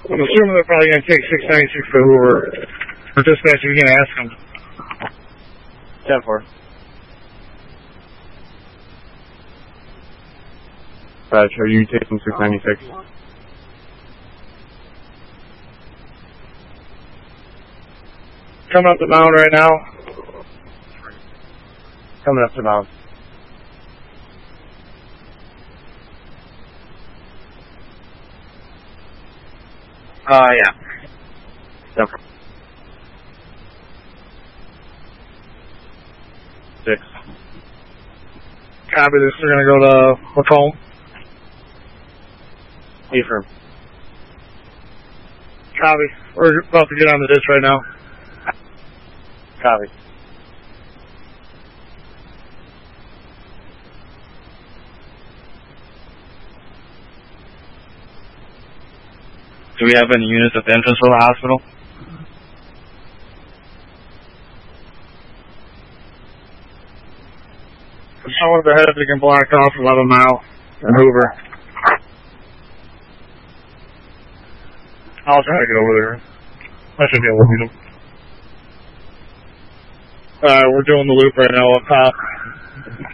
I'm assuming they're probably going to take 696 to Hoover. For dispatch, you can ask them. 10-4. Dispatch, are you taking 696? Coming up the mound right now. Coming up to mound. Yeah. 10-4. 6. Copy this. We're going to go to Macomb. Affirm. Copy. We're about to get on the ditch right now. Copy. Do we have any units at the entrance for the hospital? Someone's ahead if they can block off 11 Mile and Hoover. I'll try to get over there. I should be able to beat them. We're doing the loop right now up top.